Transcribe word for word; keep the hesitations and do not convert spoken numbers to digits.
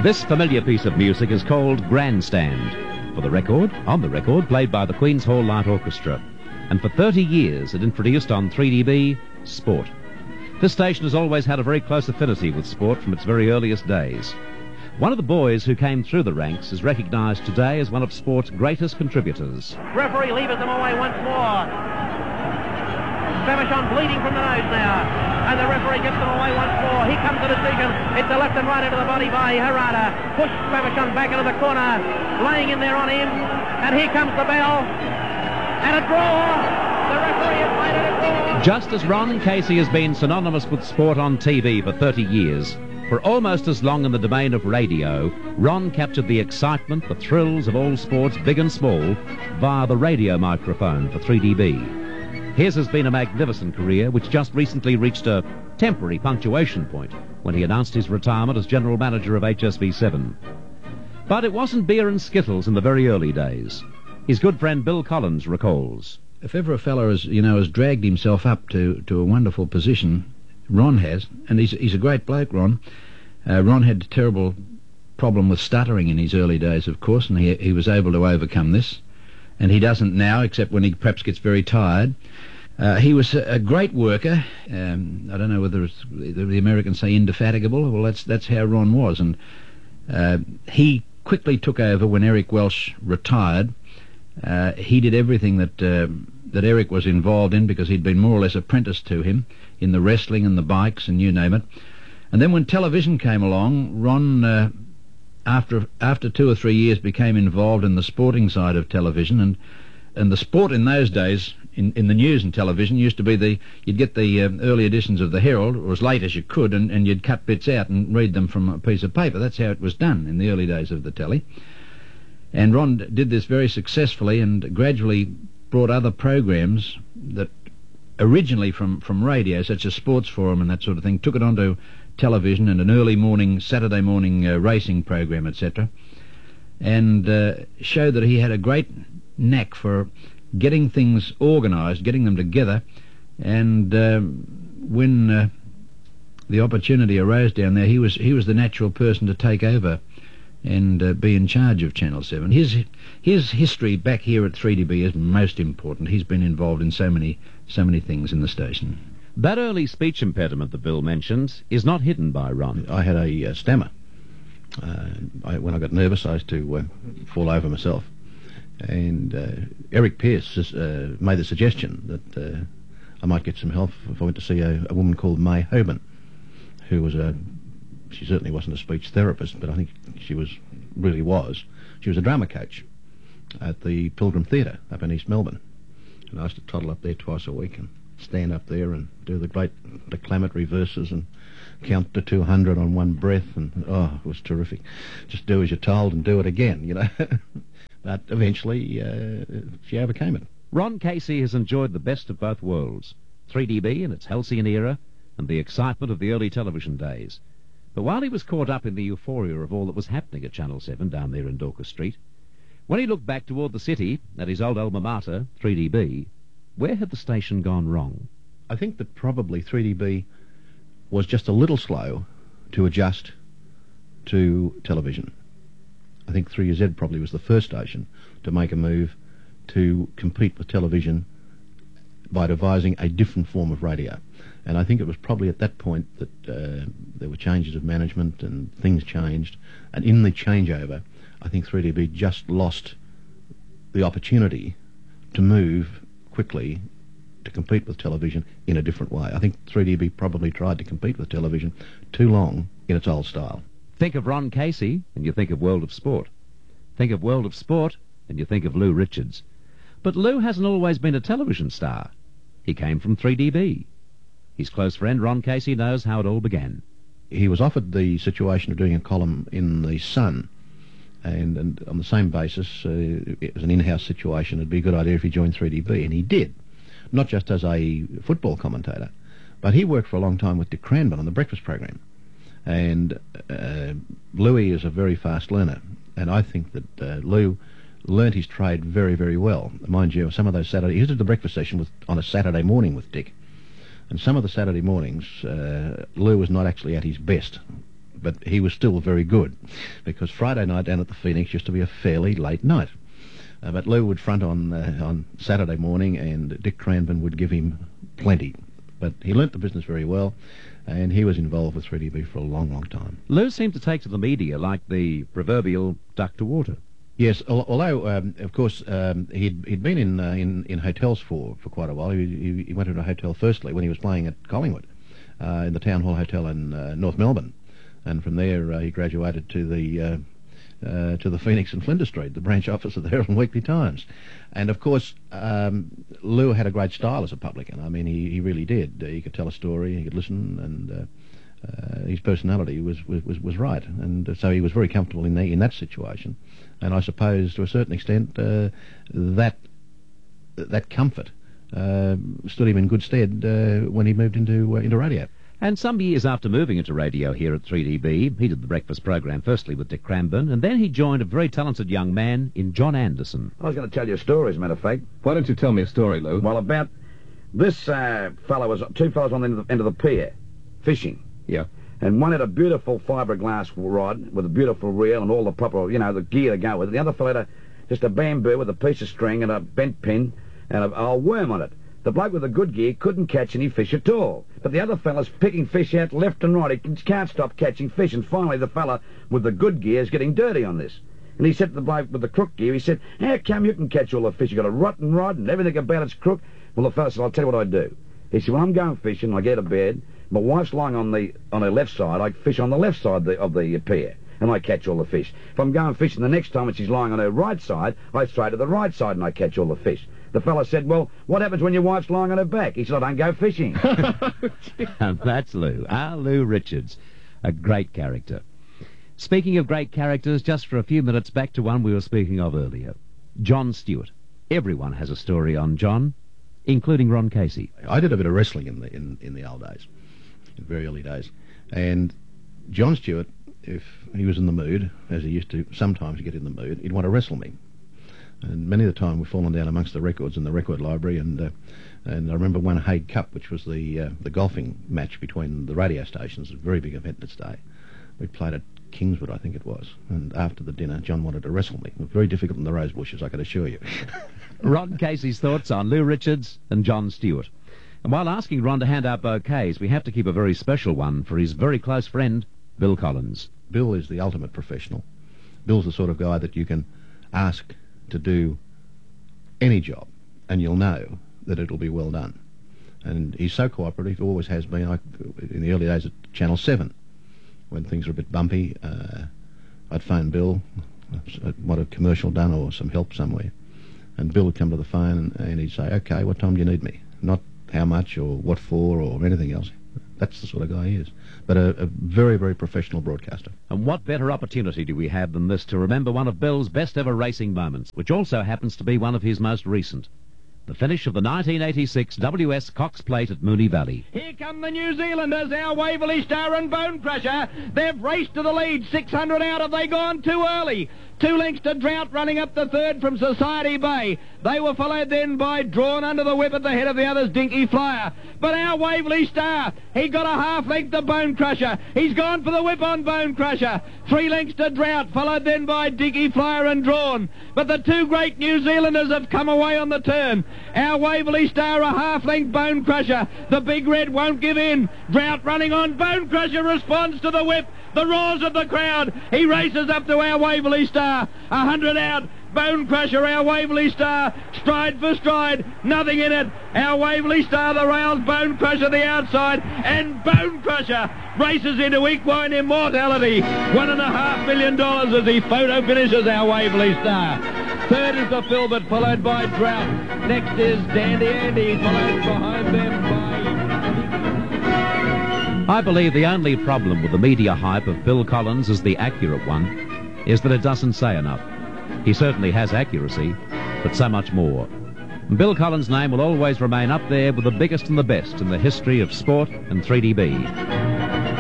This familiar piece of music is called Grandstand. For the record, on the record, played by the Queen's Hall Light Orchestra. And for thirty years it introduced on three D B sport. This station has always had a very close affinity with sport from its very earliest days. One of the boys who came through the ranks is recognised today as one of sport's greatest contributors. Referee levers them away once more. Faversham bleeding from the nose now, and the referee gets them away once more. Here comes the decision. It's a left and right into the body by Harada. Push Faversham back into the corner, laying in there on him, and here comes the bell, and a draw. The referee has made it a draw. Just as Ron Casey has been synonymous with sport on T V for thirty years, for almost as long in the domain of radio, Ron captured the excitement, the thrills of all sports, big and small, via the radio microphone for three D B. His has been a magnificent career, which just recently reached a temporary punctuation point when he announced his retirement as general manager of H S V seven. But it wasn't beer and skittles in the very early days. His good friend Bill Collins recalls. If ever a fellow has, you know, has dragged himself up to, to a wonderful position, Ron has, and he's, he's a great bloke, Ron. Uh, Ron had a terrible problem with stuttering in his early days, of course, and he, he was able to overcome this. And he doesn't now, except when he perhaps gets very tired. Uh, he was a, a great worker. Um, I don't know whether it's, the Americans say indefatigable. Well, that's that's how Ron was. And uh, he quickly took over when Eric Welsh retired. Uh, he did everything that uh, that Eric was involved in because he'd been more or less apprenticed to him in the wrestling and the bikes and you name it. And then when television came along, Ron... Uh, After after two or three years became involved in the sporting side of television, and and the sport in those days in, in the news and television used to be the you'd get the um, early editions of the Herald or as late as you could, and, and you'd cut bits out and read them from a piece of paper. That's how it was done in the early days of the telly. And Ron did this very successfully and gradually brought other programs that originally from, from radio, such as Sports Forum and that sort of thing, took it onto television and an early morning, Saturday morning uh, racing program, et cetera, and uh, showed that he had a great knack for getting things organised, getting them together, and um, when uh, the opportunity arose down there, he was he was the natural person to take over and uh, be in charge of Channel seven. His his history back here at three D B is most important. He's been involved in so many so many things in the station. That early speech impediment that Bill mentions is not hidden by Ron. I had a uh, stammer. Uh, I, when I got nervous, I used to uh, fall over myself. And uh, Eric Pearce uh, made the suggestion that uh, I might get some help if I went to see a, a woman called May Hoban, who was a... She certainly wasn't a speech therapist, but I think she was really was. She was a drama coach at the Pilgrim Theatre up in East Melbourne. And I used to toddle up there twice a week and stand up there and do the great declamatory verses and count to two hundred on one breath, and oh, it was terrific. Just do as you're told and do it again, you know. But eventually uh, she overcame it. Ron Casey has enjoyed the best of both worlds, three D B in its halcyon era and the excitement of the early television days. But while he was caught up in the euphoria of all that was happening at Channel seven down there in Dorcas Street, when he looked back toward the city at his old alma mater, three D B, where had the station gone wrong? I think that probably three D B was just a little slow to adjust to television. I think three Z probably was the first station to make a move to compete with television by devising a different form of radio. And I think it was probably at that point that uh, there were changes of management and things changed. And in the changeover, I think three D B just lost the opportunity to move quickly to compete with television in a different way. I think three D B probably tried to compete with television too long in its old style. Think of Ron Casey and you think of World of Sport. Think of World of Sport and you think of Lou Richards. But Lou hasn't always been a television star. He came from three D B. His close friend Ron Casey knows how it all began. He was offered the situation of doing a column in The Sun, and, and on the same basis, uh, it was an in-house situation. It'd be a good idea if he joined three D B, and he did. Not just as a football commentator, but he worked for a long time with Dick Cranborne on the breakfast program. And uh, Louis is a very fast learner, and I think that uh, Lou learnt his trade very, very well. Mind you, some of those Saturday... He did the breakfast session with, on a Saturday morning with Dick, and some of the Saturday mornings, uh, Lou was not actually at his best, but he was still very good, because Friday night down at the Phoenix used to be a fairly late night. Uh, but Lou would front on uh, on Saturday morning, and Dick Cranbourne would give him plenty. But he learnt the business very well, and he was involved with three D B for a long, long time. Lou seemed to take to the media like the proverbial duck to water. Yes, al- although, um, of course, um, he'd, he'd been in, uh, in in hotels for, for quite a while. He, he, he went into a hotel firstly when he was playing at Collingwood, uh, in the Town Hall Hotel in uh, North Melbourne. And from there uh, he graduated to the uh, uh, to the Phoenix in Flinders Street, the branch office of the Herald and Weekly Times. And of course, um, Lou had a great style as a publican. I mean, he, he really did. Uh, he could tell a story, he could listen, and uh, uh, his personality was, was, was, was right. And uh, so he was very comfortable in, the, in that situation. And I suppose, to a certain extent, uh, that that comfort uh, stood him in good stead uh, when he moved into uh, into radio. And some years after moving into radio here at three D B, he did the breakfast program firstly with Dick Cranbourne, and then he joined a very talented young man in John Anderson. I was going to tell you a story, as a matter of fact. Why don't you tell me a story, Lou? Well, about this uh, fellow was two fellows on the end of the, end of the pier, fishing. Yeah. And one had a beautiful fiberglass rod with a beautiful reel and all the proper, you know, the gear to go with it. The other fellow had a, just a bamboo with a piece of string and a bent pin and a, a worm on it. The bloke with the good gear couldn't catch any fish at all. But the other fella's picking fish out left and right. He can't stop catching fish. And finally the fella with the good gear is getting dirty on this. And he said to the bloke with the crook gear, he said, how come you can catch all the fish? You got a rotten rod and everything about it's crook. Well, the fella said, I'll tell you what I do. He said, when I'm going fishing, I get to bed. My wife's lying on the on her left side. I fish on the left side of the, of the pier, and I catch all the fish. If I'm going fishing the next time and she's lying on her right side, I throw to the right side and I catch all the fish. The fellow said, well, what happens when your wife's lying on her back? He said, I don't go fishing. And that's Lou. Our Lou Richards. A great character. Speaking of great characters, just for a few minutes back to one we were speaking of earlier. John Stewart. Everyone has a story on John, including Ron Casey. I did a bit of wrestling in the in, in the old days, in very early days. And John Stewart, if he was in the mood, as he used to sometimes get in the mood, he'd want to wrestle me. And many of the time we've fallen down amongst the records in the record library, and uh, and I remember one Hague Cup, which was the uh, the golfing match between the radio stations, a very big event in its day. We played at Kingswood, I think it was, and after the dinner, John wanted to wrestle me. It was very difficult in the rose bushes, I can assure you. Ron Casey's thoughts on Lou Richards and John Stewart. And while asking Ron to hand out bouquets, we have to keep a very special one for his very close friend, Bill Collins. Bill is the ultimate professional. Bill's the sort of guy that you can ask to do any job, and you'll know that it'll be well done. And he's so cooperative, always has been. I, in the early days at Channel seven, when things were a bit bumpy, uh, I'd phone Bill, I'd want a commercial done or some help somewhere. And Bill would come to the phone and, and he'd say, okay, what time do you need me? Not how much or what for or anything else. That's the sort of guy he is. But a, a very, very professional broadcaster. And what better opportunity do we have than this to remember one of Bill's best ever racing moments, which also happens to be one of his most recent. The finish of the nineteen eighty-six W S Cox Plate at Moonee Valley. Here come the New Zealanders, our Waverley Star and Bone Crusher. They've raced to the lead, six hundred out. Have they gone too early? Two lengths to Drought running up the third from Society Bay. They were followed then by Drawn under the whip at the head of the others, Dinky Flyer. But our Waverley Star, he got a half length to Bone Crusher. He's gone for the whip on Bone Crusher. Three lengths to Drought, followed then by Dinky Flyer and Drawn. But the two great New Zealanders have come away on the turn. Our Waverley Star, a half length Bone Crusher. The big red won't give in. Drought running on. Bone Crusher responds to the whip. The roars of the crowd. He races up to our Waverley Star. A hundred out. Bone Crusher, our Waverley Star. Stride for stride. Nothing in it. Our Waverley Star, the rails. Bone Crusher, the outside. And Bone Crusher races into equine immortality. One and a half million dollars as he photo finishes our Waverley Star. Third is the Filbert, followed by Drought. Next is Dandy Andy, followed behind them by... I believe the only problem with the media hype of Bill Collins as the accurate one is that it doesn't say enough. He certainly has accuracy, but so much more. And Bill Collins' name will always remain up there with the biggest and the best in the history of sport and three D B.